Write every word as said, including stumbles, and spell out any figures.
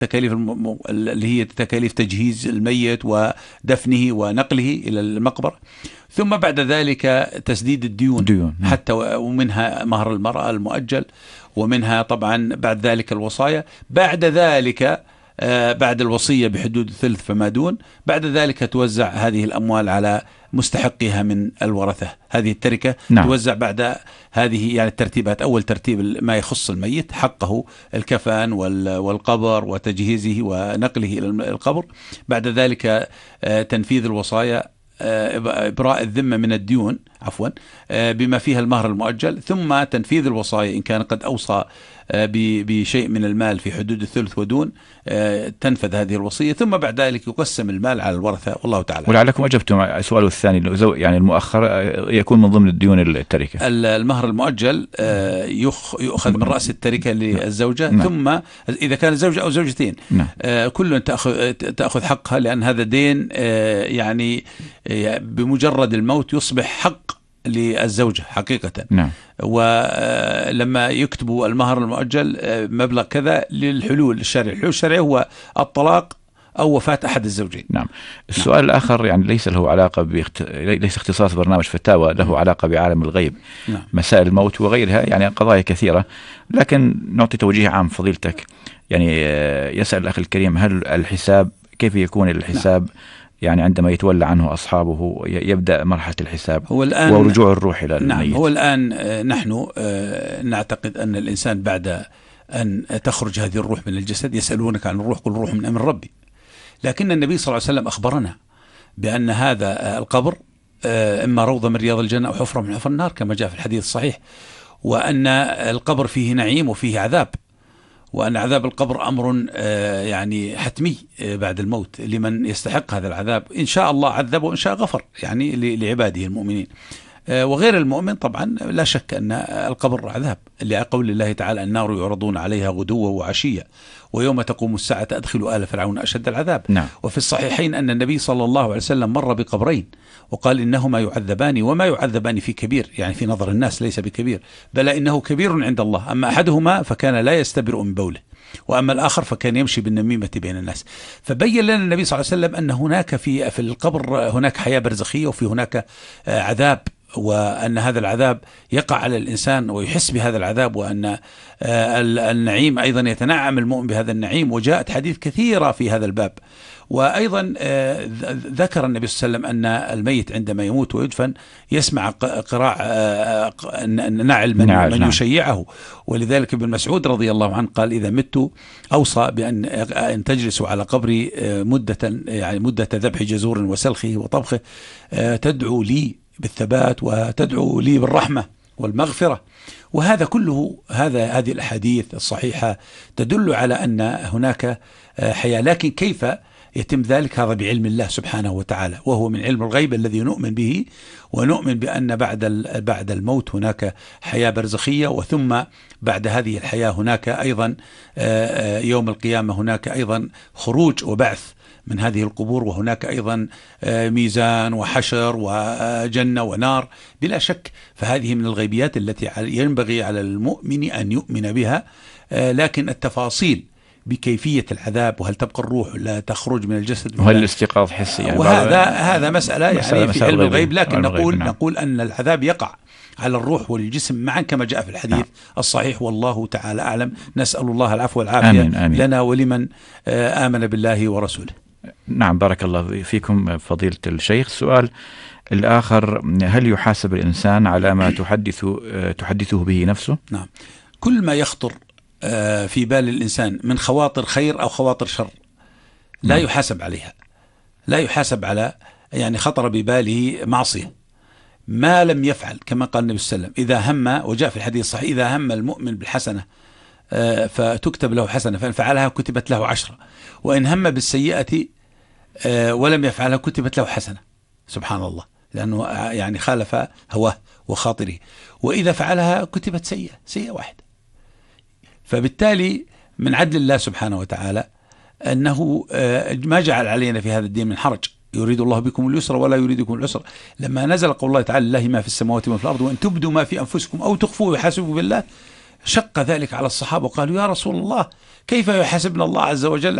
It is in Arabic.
تكاليف الم... اللي هي تكاليف تجهيز الميت ودفنه ونقله إلى المقبرة، ثم بعد ذلك تسديد الديون ديون. حتى ومنها مهر المرأة المؤجل، ومنها طبعا بعد ذلك الوصايا، بعد ذلك بعد الوصية بحدود الثلث فما دون، بعد ذلك توزع هذه الأموال على مستحقها من الورثة. هذه التركة نعم. توزع بعد هذه يعني الترتيبات. أول ترتيب ما يخص الميت، حقه الكفن والقبر وتجهيزه ونقله إلى القبر، بعد ذلك تنفيذ الوصايا، إبراء الذمة من الديون عفوا بما فيها المهر المؤجل، ثم تنفيذ الوصايا إن كان قد أوصى بشيء من المال في حدود الثلث ودون تنفذ هذه الوصية، ثم بعد ذلك يقسم المال على الورثة والله تعالى. ولعلكم أجبتم على السؤال الثاني، يعني المؤخر يكون من ضمن الديون التركة. المهر المؤجل يؤخذ من رأس التركة للزوجة نعم. ثم إذا كان زوجة أو زوجتين نعم. كل تأخذ تأخذ حقها، لأن هذا دين يعني بمجرد الموت يصبح حق للزوجة حقيقة نعم. ولما يكتبوا المهر المؤجل مبلغ كذا للحلول الشرعي، الحلول الشرعي هو الطلاق أو وفاة أحد الزوجين نعم. السؤال نعم. الآخر يعني ليس له علاقة بيخت... ليس اختصاص برنامج فتاوى، له علاقة بعالم الغيب نعم. مسائل الموت وغيرها، يعني قضايا كثيرة، لكن نعطي توجيه عام فضيلتك. يعني يسأل الأخ الكريم، هل الحساب كيف يكون الحساب نعم. يعني عندما يتولى عنه أصحابه يبدأ مرحلة الحساب هو الآن ورجوع الروح إلى نعم الميت؟ هو الآن نحن نعتقد أن الإنسان بعد أن تخرج هذه الروح من الجسد، يسألونك عن الروح قل الروح من أمر ربي، لكن النبي صلى الله عليه وسلم أخبرنا بأن هذا القبر إما روضة من رياض الجنة أو حفرة من حفر النار كما جاء في الحديث الصحيح، وأن القبر فيه نعيم وفيه عذاب، وأن عذاب القبر أمر يعني حتمي بعد الموت لمن يستحق هذا العذاب، إن شاء الله عذبه وإن شاء غفر يعني لعباده المؤمنين. وغير المؤمن طبعا لا شك أن القبر عذاب، لقول الله تعالى النار يعرضون عليها غدوا وعشيا ويوم تقوم الساعة أدخلوا آل فرعون أشد العذاب نعم. وفي الصحيحين أن النبي صلى الله عليه وسلم مر بقبرين وقال إنهما يعذبان وما يعذبان في كبير، يعني في نظر الناس ليس بكبير، بل إنه كبير عند الله، أما أحدهما فكان لا يستبرئ من بوله، وأما الآخر فكان يمشي بالنميمة بين الناس. فبين لنا النبي صلى الله عليه وسلم أن هناك في في القبر هناك حياة برزخية وفي هناك عذاب، وأن هذا العذاب يقع على الإنسان ويحس بهذا العذاب، وأن النعيم أيضا يتنعم المؤمن بهذا النعيم، وجاءت حديث كثيرة في هذا الباب. وأيضا ذكر النبي صلى الله عليه وسلم أن الميت عندما يموت ويدفن يسمع قراع نعل من, نعم. من يشيعه، ولذلك ابن مسعود رضي الله عنه قال إذا مت أوصى بأن أن تجلسوا على قبري مدة يعني مدة ذبح جزور وسلخه وطبخه تدعو لي بالثبات وتدعو لي بالرحمة والمغفرة. وهذا كله هذا هذه الأحاديث الصحيحة تدل على أن هناك حياة، لكن كيف يتم ذلك؟ هذا بعلم الله سبحانه وتعالى، وهو من علم الغيب الذي نؤمن به، ونؤمن بأن بعد بعد الموت هناك حياة برزخية، وثم بعد هذه الحياة هناك أيضا يوم القيامة هناك أيضا خروج وبعث من هذه القبور، وهناك أيضا ميزان وحشر وجنة ونار بلا شك. فهذه من الغيبيات التي ينبغي على المؤمن أن يؤمن بها، لكن التفاصيل بكيفية العذاب وهل تبقى الروح لا تخرج من الجسد وهل الاستيقاظ حسي يعني وهذا هذا مسألة يعني مسألة في علم الغيب، لكن نقول نعم. نقول أن العذاب يقع على الروح والجسم معا كما جاء في الحديث نعم. الصحيح، والله تعالى أعلم. نسأل الله العفو والعافية آمين آمين. لنا ولمن آمن بالله ورسوله. نعم بارك الله فيكم فضيلة الشيخ. السؤال الآخر، هل يحاسب الإنسان على ما تحدث تحدثه به نفسه؟ نعم، كل ما يخطر في بال الإنسان من خواطر خير أو خواطر شر لا نعم. يحاسب عليها، لا يحاسب على يعني خطر بباله معصية ما لم يفعل، كما قال النبي صلى الله عليه وسلم إذا هم، وجاء في الحديث الصحيح إذا هم المؤمن بالحسنة فتكتب له حسنة فإن فعلها كتبت له عشرة، وإن هم بالسيئة ولم يفعلها كتبت له حسنة. سبحان الله، لأنه يعني خالف هواه وخاطره، وإذا فعلها كتبت سيئة سيئة واحدة. فبالتالي من عدل الله سبحانه وتعالى أنه ما جعل علينا في هذا الدين من حرج، يريد الله بكم اليسر ولا يريد بكم العسر. لما نزل قول الله تعالى لله ما في السماوات وما في الأرض وإن تبدوا ما في أنفسكم أو تخفوه يحاسبوا بالله، شق ذلك على الصحابة وقالوا يا رسول الله كيف يحاسبنا الله عز وجل